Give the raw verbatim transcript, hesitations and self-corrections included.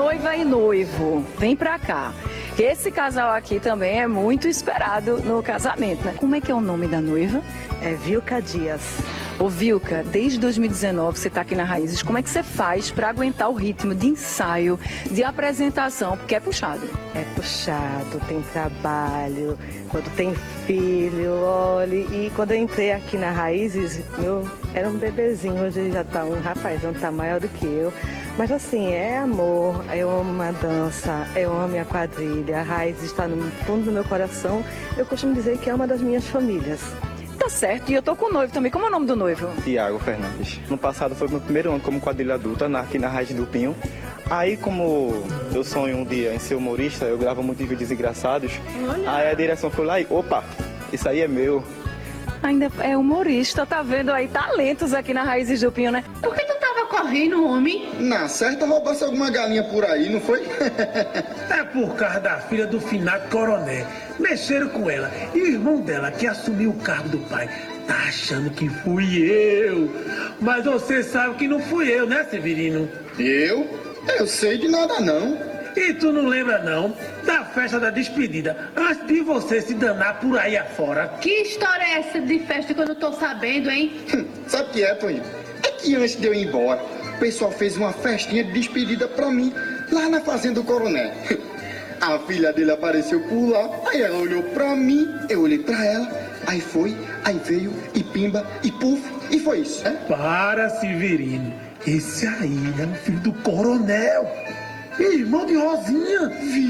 noiva e noivo, vem pra cá. Esse casal aqui também é muito esperado no casamento, né? Como é que é o nome da noiva? É Vilca Dias. Ô Vilca, desde dois mil e dezenove você está aqui na Raízes, como é que você faz para aguentar o ritmo de ensaio, de apresentação, porque é puxado? É puxado, tem trabalho, quando tem filho, olha, e quando eu entrei aqui na Raízes, eu era um bebezinho, hoje já tá um rapazão, tá maior do que eu. Mas assim, é amor, eu amo a dança, eu amo a quadrilha, a Raízes está no fundo do meu coração. Eu costumo dizer que é uma das minhas famílias. Tá certo, e eu tô com o noivo também. Como é o nome do noivo? Tiago Fernandes. No passado foi meu primeiro ano como quadrilha adulta na, aqui na Raiz do Pinho. Aí, como eu sonho um dia em ser humorista, eu gravo muitos vídeos engraçados. Olha. Aí a direção foi lá e, opa, isso aí é meu. Ainda é humorista, tá vendo aí talentos aqui na Raízes do Pinho, né? Por que tu tava correndo, homem? Na certa roubasse alguma galinha por aí, não foi? É por causa da filha do finado coronel. Mexeram com ela. E o irmão dela, que assumiu o cargo do pai, tá achando que fui eu. Mas você sabe que não fui eu, né, Severino? Eu? Eu sei de nada não. E tu não lembra não da festa da despedida, antes de você se danar por aí afora? Que história é essa de festa que eu não tô sabendo, hein? Sabe o que é, Toninho? É que antes de eu ir embora, o pessoal fez uma festinha de despedida pra mim, lá na fazenda do coronel. A filha dele apareceu por lá, aí ela olhou pra mim, eu olhei pra ela, aí foi, aí veio, e pimba, e puf, e foi isso. É? Para, Severino, esse aí é o filho do coronel, irmão de Rosinha.